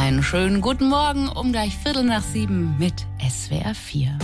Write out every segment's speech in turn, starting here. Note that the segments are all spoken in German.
Einen schönen guten Morgen um gleich 6:15 mit SWR 4.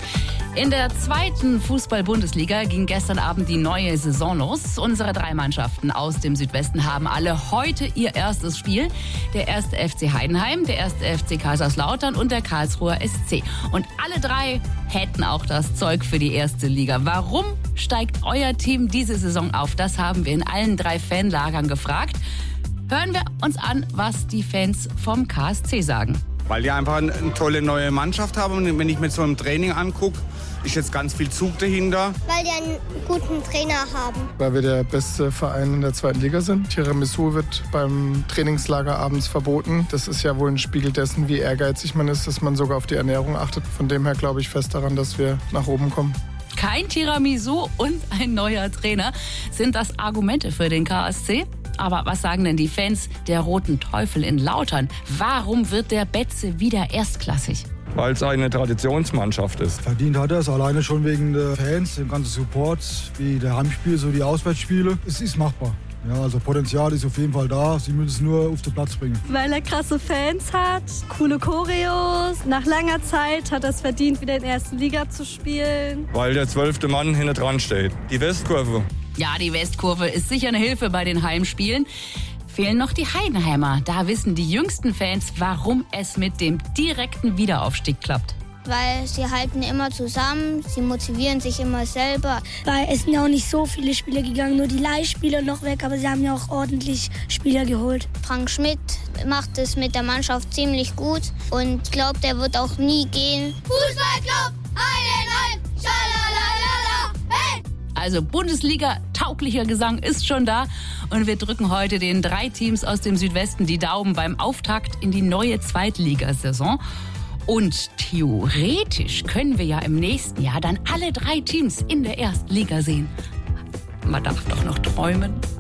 In der zweiten Fußball-Bundesliga ging gestern Abend die neue Saison los. Unsere 3 Mannschaften aus dem Südwesten haben alle heute ihr erstes Spiel. Der 1. FC Heidenheim, der 1. FC Kaiserslautern und der Karlsruher SC. Und alle 3 hätten auch das Zeug für die erste Liga. Warum steigt euer Team diese Saison auf? Das haben wir in allen 3 Fanlagern gefragt. Hören wir uns an, was die Fans vom KSC sagen. Weil die einfach eine tolle neue Mannschaft haben. Und wenn ich mir so ein Training angucke, ist jetzt ganz viel Zug dahinter. Weil die einen guten Trainer haben. Weil wir der beste Verein in der zweiten Liga sind. Tiramisu wird beim Trainingslager abends verboten. Das ist ja wohl ein Spiegel dessen, wie ehrgeizig man ist, dass man sogar auf die Ernährung achtet. Von dem her glaube ich fest daran, dass wir nach oben kommen. Kein Tiramisu und ein neuer Trainer. Sind das Argumente für den KSC? Aber was sagen denn die Fans der Roten Teufel in Lautern? Warum wird der Betze wieder erstklassig? Weil es eine Traditionsmannschaft ist. Verdient hat er es alleine schon wegen der Fans, dem ganzen Support, wie der Heimspiel, so die Auswärtsspiele. Es ist machbar. Ja, also Potenzial ist auf jeden Fall da. Sie müssen es nur auf den Platz bringen. Weil er krasse Fans hat, coole Choreos. Nach langer Zeit hat er es verdient, wieder in der ersten Liga zu spielen. Weil der 12. Mann hinter dran steht. Die Westkurve. Ja, die Westkurve ist sicher eine Hilfe bei den Heimspielen. Fehlen noch die Heidenheimer. Da wissen die jüngsten Fans, warum es mit dem direkten Wiederaufstieg klappt. Weil sie halten immer zusammen, sie motivieren sich immer selber. Weil es sind ja auch nicht so viele Spieler gegangen, nur die Leihspieler noch weg, aber sie haben ja auch ordentlich Spieler geholt. Frank Schmidt macht es mit der Mannschaft ziemlich gut und ich glaube, der wird auch nie gehen. Fußballclub Heidenheim, schalalala, hey! Also Bundesliga-tauglicher Gesang ist schon da und wir drücken heute den 3 Teams aus dem Südwesten die Daumen beim Auftakt in die neue Zweitligasaison. Und theoretisch können wir ja im nächsten Jahr dann alle 3 Teams in der ersten Liga sehen. Man darf doch noch träumen.